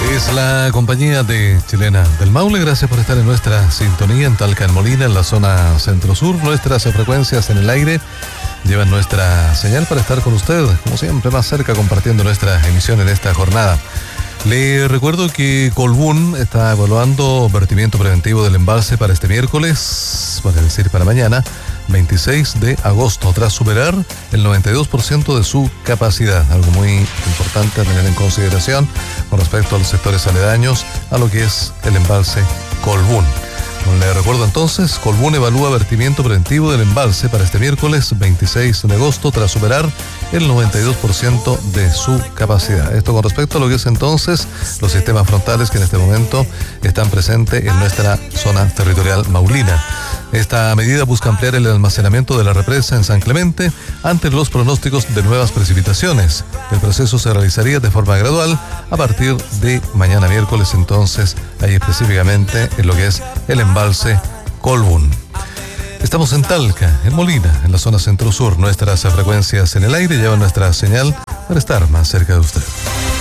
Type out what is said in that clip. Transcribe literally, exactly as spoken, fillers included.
Es la compañía de Chilena del Maule. Gracias por estar en nuestra sintonía en Talca, en Molina, en la zona centro-sur. Nuestras frecuencias en el aire llevan nuestra señal para estar con usted, como siempre, más cerca, compartiendo nuestra emisión en esta jornada. Le recuerdo que Colbún está evaluando vertimiento preventivo del embalse para este miércoles, para decir para mañana, veintiséis de agosto, tras superar el noventa y dos por ciento de su capacidad. Algo muy importante a tener en consideración con respecto a los sectores aledaños a lo que es el embalse Colbún. Le recuerdo entonces, Colbún evalúa vertimiento preventivo del embalse para este miércoles veintiséis de agosto tras superar el noventa y dos por ciento de su capacidad. Esto con respecto a lo que es entonces los sistemas frontales que en este momento están presentes en nuestra zona territorial maulina. Esta medida busca ampliar el almacenamiento de la represa en San Clemente ante los pronósticos de nuevas precipitaciones. El proceso se realizaría de forma gradual a partir de mañana miércoles, entonces, ahí específicamente en lo que es el embalse Colbún. Estamos en Talca, en Molina, en la zona centro-sur. Nuestras frecuencias en el aire llevan nuestra señal para estar más cerca de usted.